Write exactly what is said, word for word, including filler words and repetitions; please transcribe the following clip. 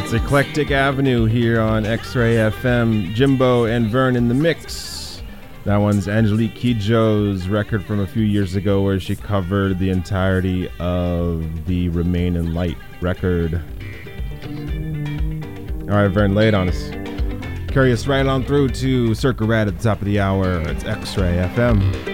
Eclectic Avenue here on X-Ray F M. Jimbo and Vern in the mix. That one's Angelique Kidjo's record from a few years ago where she covered the entirety of the Remain in Light record. All right, Vern, lay it on us. Carry us right on through to Circa Rad at the top of the hour. It's X-Ray F M.